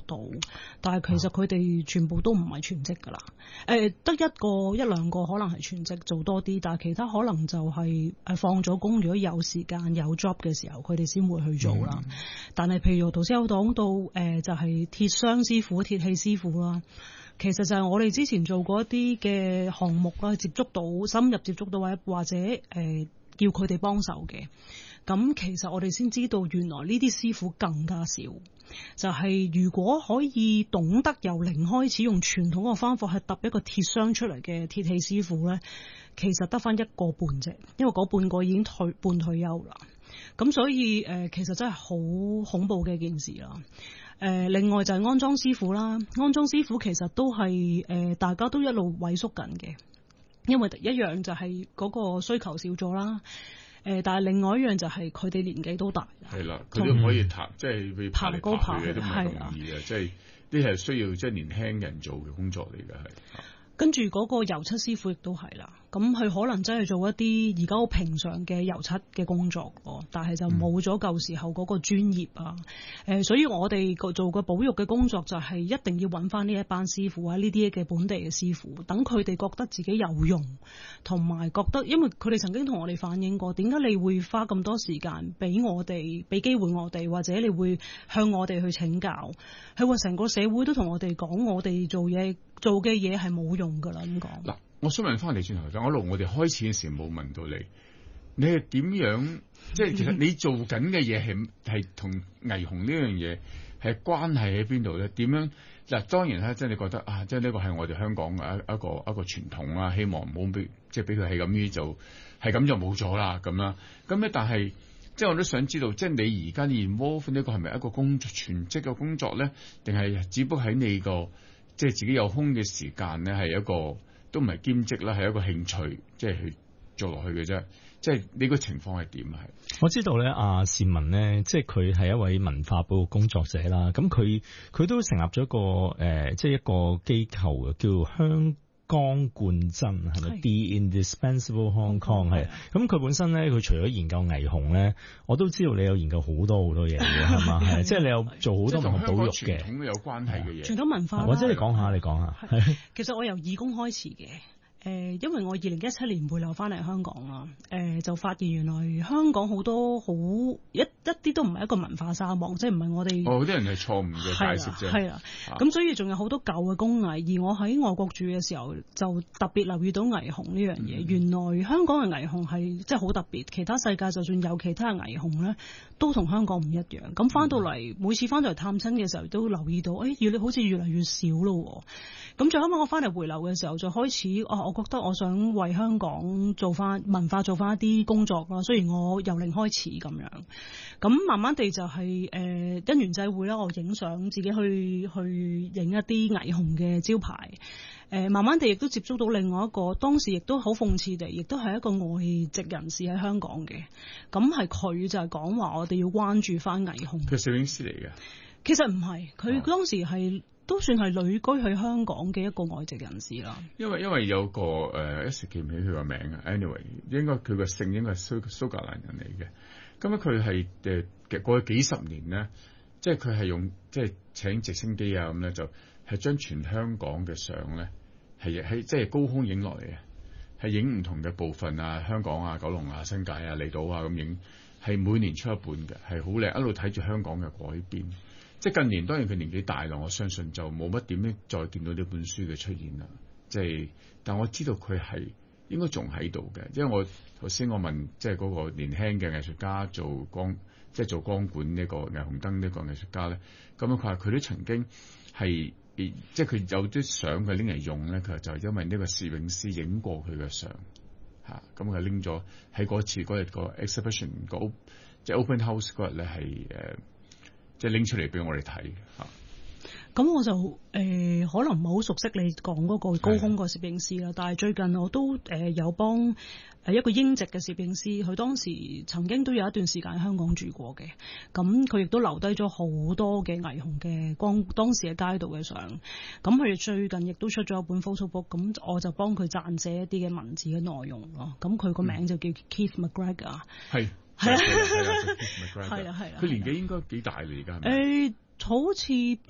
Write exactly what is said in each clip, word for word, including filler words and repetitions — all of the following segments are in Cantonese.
到，但係其實佢哋全部都唔係全職㗎啦。誒、呃，得一個一兩個可能係全職做多啲，但係其他可能就係誒放咗工，如果有時間有 job 嘅時候，佢哋先會去做啦。嗯、但係譬如頭先有講到誒、呃，就係、是、鐵箱師傅、鐵器師傅啦。其實就係我哋之前做過一啲嘅項目啦，接觸到深入接觸到或者或者誒、呃、叫佢哋幫手嘅。咁其實我哋先知道原來呢啲師傅更加少，就係、是、如果可以懂得由零開始用傳統嘅方法去揼一個鐵箱出嚟嘅鐵器師傅呢，其實得返一個半啫，因為嗰半個已經退半退休啦。咁所以誒、呃，其實真係好恐怖嘅一件事啦。誒、呃，另外就係安裝師傅啦，安裝師傅其實都係誒、呃，大家都一路萎縮緊嘅，因為一樣就係嗰個需求少咗啦。誒、呃，但係另外一樣就係佢哋年紀都大， 係啦，佢都唔可以爬，即係會爬嚟爬爬去嘅，都唔係容易嘅，即係呢係需要即係年輕人做嘅工作嚟嘅係。 跟住嗰個油漆師傅亦都係啦，咁佢可能真係做一啲而家好平常嘅油漆嘅工作咯，但係就冇咗舊時候嗰個專業啊。誒、呃，所以我哋做個保育嘅工作就係一定要揾翻呢一班師傅啊，呢啲嘅本地嘅師傅，等佢哋覺得自己有用，同埋覺得，因為佢哋曾經同我哋反映過，點解你會花咁多時間俾我哋，俾機會我哋，或者你會向我哋去請教？佢話成個社會都同我哋講，我哋做嘢。做嘅嘢係冇用噶啦，咁講。嗱， 我想問翻你轉頭，我一路我哋開始嘅時候冇問到你，你係點樣？即係其實你做緊嘅嘢係係同霓虹呢樣嘢係關係喺邊度咧？點樣？嗱，當然啦，即係你覺得啊，即係呢個係我哋香港嘅一一個一個傳統啦，希望唔好俾即係俾佢係咁於就係咁就冇咗啦咁啦。咁咧，但係即係我都想知道，即係你而家 involve 呢個係咪一個工作全職嘅工作咧？定係只不過喺你個即係自己有空嘅時間咧，係一個都唔係兼職啦，係一個興趣，即係去做落去嘅啫。即係你個情況係點啊？係我知道咧，阿善文咧，即係佢係一位文化保育工作者啦。咁佢佢都成立咗一個誒、呃，即係一個機構嘅，叫香江貫珍係咪 The Indispensable Hong Kong 係？咁佢本身咧，佢除咗研究霓虹咧，我都知道你有研究好多好多嘢嘅，係嘛？係即係你有做好多唔同保育嘅， 傳統有關係嘅嘢， 傳統文化。 或者你講下，你講下。 其實我由義工開始嘅。誒，因為我二零一七年回流翻嚟香港啦，誒、呃、就發現原來香港好多好一一啲都唔係一個文化沙漠，即係唔係我哋。 哦，啲人係錯誤嘅解釋啫。 係啦，咁、啊、所以仲有好多舊嘅工藝，而我喺外國住嘅時候就特別留意到霓虹呢樣嘢。嗯、原來香港嘅霓虹係即係好特別，其他世界就算有其他嘅霓虹咧，都同香港唔一樣。咁翻到嚟、嗯、每次翻到嚟探親嘅時候，都留意到，誒越嚟好似越嚟越少咯。咁最後尾我翻嚟回流嘅時候，就開始啊，我覺得我想為香港做翻文化，做翻一啲工作啦。雖然我由零開始咁樣，咁慢慢地就係、是、誒、呃、因緣際會啦，我影相自己去去影一啲霓虹嘅招牌。誒、呃，慢慢地亦都接觸到另外一個，當時亦都好諷刺地，亦都係一個外籍人士喺香港嘅。咁係佢就係講話我哋要關注翻霓虹。 佢攝影師嚟嘅， 其實唔係，佢當時係。都算係旅居去香港嘅一個外籍人士啦。 因為因為有個誒、呃、一時記唔起佢個名啊。Anyway，應該佢個姓應該係蘇蘇格蘭人嚟嘅。咁咧佢係誒過去幾十年咧，即係佢係用即係請直升機啊咁咧，就係將全香港嘅相咧係喺即係高空影落嚟嘅，係影唔同嘅部分啊，香港啊、九龍啊、新界啊、離島啊咁影，係每年出一本嘅，係好靚，一路睇住香港嘅改變。即係近年，當然佢年紀大啦，我相信就冇乜點樣再見到呢本書嘅出現啦。即係，但我知道佢係應該仲喺度嘅，因為我頭先我問，即係嗰個年輕嘅藝術家做光，即係做光管呢個霓虹燈呢個藝術家咧，咁樣佢話佢都曾經係，即係佢有啲相佢拎嚟用咧，佢就係因為呢個攝影師影過佢嘅相嚇，咁佢拎咗喺嗰次嗰日個 exhibition 個即係 open house 嗰日咧係誒。即係拎出嚟俾我哋睇嚇， 咁我就誒、呃、可能唔係好熟悉你講嗰個高空個攝影師啦，但係最近我都誒、呃、有幫誒一個英籍嘅攝影師，佢當時曾經都有一段時間喺香港住過嘅，咁佢亦都留低咗好多嘅霓虹嘅光當時嘅街道嘅相，咁佢最近亦都出咗一本 photo book，咁我就幫佢撰寫一啲嘅文字嘅內容咯，咁佢個名就叫 Keith McGregor， 係。 係啊， 係啊，係啊， 係啊， 佢年紀應該幾大嚟而家？ 誒，好似八十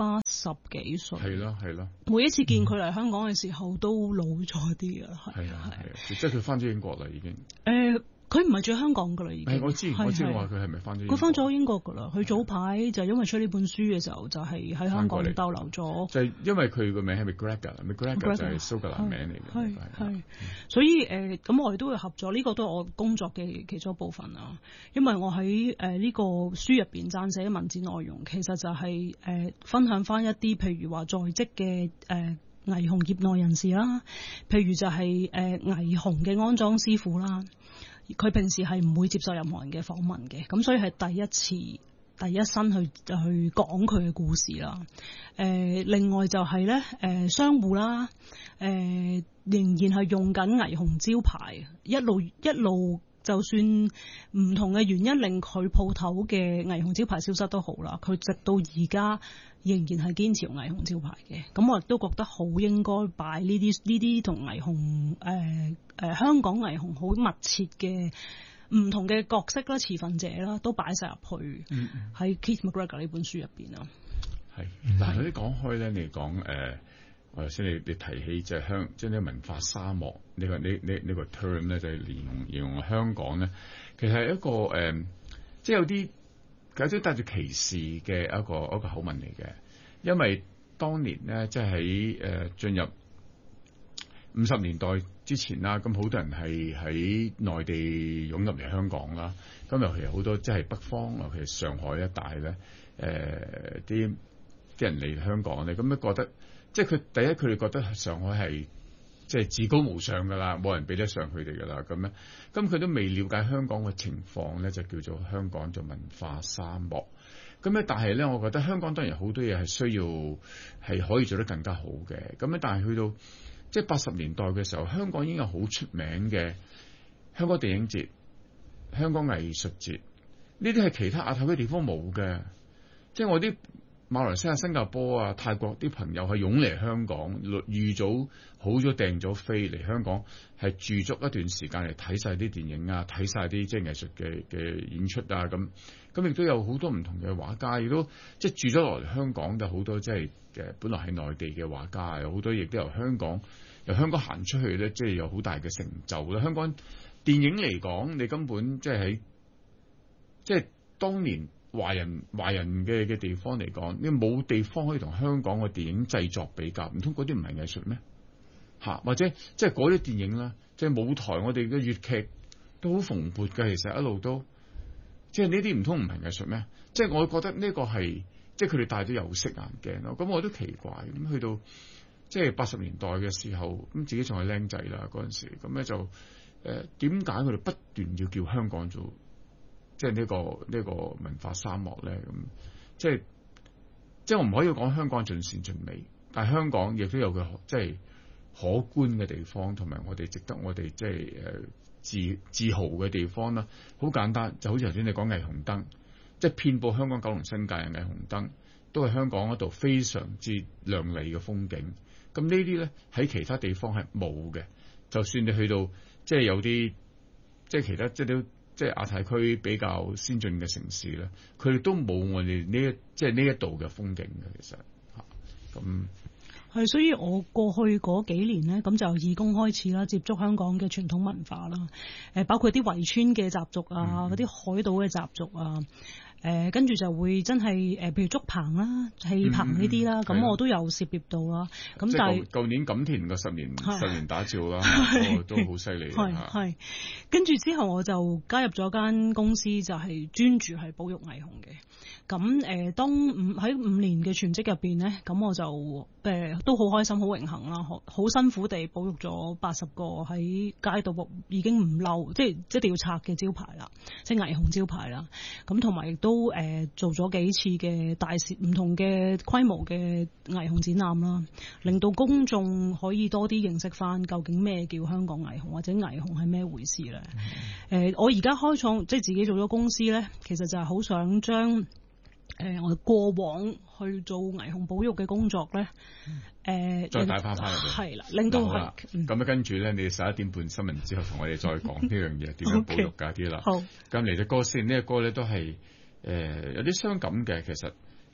十幾歲。 係咯係咯。 每一次見佢嚟香港嘅時候都老咗啲㗎啦。 係啊係啊，即係佢翻咗英國啦已經。誒、 呃。佢唔係住香港噶啦，已經。 我知，我知道話佢係咪翻咗？ 佢翻咗英國噶啦。佢早排就因為出呢本書嘅時候，就係喺香港逗留咗。就係因為佢個名係 McGregor，McGregor 就係蘇格蘭名嚟嘅。 係係，所以誒，咁、呃、我哋都會合作。呢、這個都係我工作嘅其中一部分啦。因為我喺誒呢個書入邊撰寫嘅文字內容，其實就係、是、誒、呃、分享翻一啲，譬如話在職嘅誒霓虹業內人士啦，譬如就係誒霓虹嘅安裝師傅啦。佢平時係唔會接受任何人嘅訪問嘅，咁所以係第一次第一身去去講佢嘅故事啦。誒、呃，另外就係咧，誒商戶啦，誒、呃、仍然係用緊霓虹招牌，一路一路。就算唔同嘅原因令佢鋪頭嘅霓虹招牌消失都好啦，佢直到而家仍然係堅持用霓虹招牌嘅。咁我亦都覺得好應該擺呢啲呢啲同霓虹誒誒、呃呃、香港霓虹好密切嘅唔同嘅角色啦、持份者啦，都擺晒入去喺 Keith McGregor 呢本書入邊啊。係， 但係你講開咧，你講誒。呃我頭先你你提起就係香即係呢個文化沙漠呢、呢個呢呢呢個 term 咧，就係形容形容香港咧，其實係一個誒、呃，即係有啲有啲帶住歧視嘅一個一個口吻嚟嘅，因為當年咧即係喺誒進入五十年代之前啦，咁好多人係喺內地湧入嚟香港啦，咁尤其好多即係北方，尤其係上海一帶咧，誒啲啲人嚟香港咧，咁咧覺得。即係佢第一，佢哋覺得上海係即係至高無上噶啦，冇人比得上佢哋噶啦咁樣。咁佢都未了解香港嘅情況咧，就叫做香港做文化沙漠。咁咧，但係咧，我覺得香港當然好多嘢係需要係可以做得更加好嘅。咁咧，但係去到即係八十年代嘅時候，香港已經有好出名嘅香港電影節、香港藝術節，呢啲係其他亞太嘅地方冇嘅。即係我啲。馬來西亞、新加坡啊、泰國啲朋友係湧嚟香港，預早好咗訂咗飛嚟香港，係住足一段時間嚟睇晒啲電影啊，睇晒啲即係藝術嘅嘅演出啊，咁咁亦都有好多唔同嘅畫家，亦都即係住咗落嚟香港就好多即係誒本來喺內地嘅畫家，有好多亦都由香港由香港行出去咧，即係有好大嘅成就啦。香港電影嚟講，你根本即係喺即係當年。華人華人嘅嘅地方嚟講，你冇地方可以同香港嘅電影製作比較，唔通嗰啲唔係藝術咩？嚇，或者即係嗰啲電影啦，即係舞台，我哋嘅粵劇都好蓬勃嘅，其實一路都即係呢啲唔通唔係藝術咩？即係我覺得呢個係即係佢哋戴咗有色眼鏡咯。咁我都奇怪，咁去到即係八十年代嘅時候，咁自己仲係僆仔啦嗰陣時，咁咧就誒點解佢哋不斷要叫香港做？即係呢個呢、呢個文化沙漠咧，咁即係即係我唔可以講香港盡善盡美，但係香港亦都有佢即係可觀嘅地方，同埋我哋值得我哋即係誒自自豪嘅地方啦。好簡單，就好似頭先你講霓虹燈，即係遍佈香港九龍新界嘅霓虹燈，都係香港嗰度非常之亮麗嘅風景。咁呢啲咧喺其他地方係冇嘅，就算你去到即係有啲即係其他即係都。即係亞太區比較先進嘅城市咧，佢哋都冇我哋呢一即係呢一度嘅風景嘅，其實嚇咁係。所以我過去嗰幾年咧，咁就義工開始啦，接觸香港嘅傳統文化啦，誒包括啲圍村嘅習俗啊，嗰啲、嗯、海島嘅習俗啊。誒跟住就會真係誒，譬如竹棚啦、氣棚呢啲啦，咁、嗯、我都有涉獵到啦。咁但係舊年錦田個十年十年打醮啦，都好犀利。 係係。跟住之後我就加入咗間公司，就係專注係保育霓虹嘅。咁誒、呃，當五喺五年嘅全職入邊咧，咁我就誒、呃、都好開心、好榮幸啦，好好辛苦地保育咗八十個喺街道已經唔漏，即係即係要拆嘅招牌啦，即係霓虹招牌啦。咁同埋亦都誒、呃、做咗幾次嘅大事唔同嘅規模嘅霓虹展覽啦，令到公眾可以多啲認識翻究竟咩叫香港霓虹，或者霓虹係咩回事咧。誒、嗯呃，我而家開創即係自己做咗公司咧，其實就係好想將。誒、呃，我哋過往去做霓虹保育嘅工作咧，誒、呃， 再帶翻翻嚟， 係啦，令到係咁啊，跟住咧，你十一點半新聞之後，同我哋再講呢樣嘢，點樣保育㗎啲啦。好，咁嚟隻歌先，呢、這個歌咧都係誒、呃、有啲傷感嘅，其實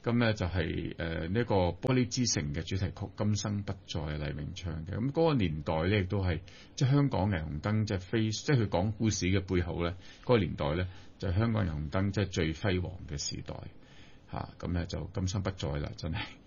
咁咧就係誒呢個《玻璃之城》嘅主題曲《今生不再》黎明唱嘅。咁、那、嗰個年代咧亦都係即係香港霓虹燈即係非即係佢講故事嘅背後咧，嗰、那個年代咧就係、香港霓虹燈即係最輝煌嘅時代嚇。咁、啊、咧就今生不再啦，真係。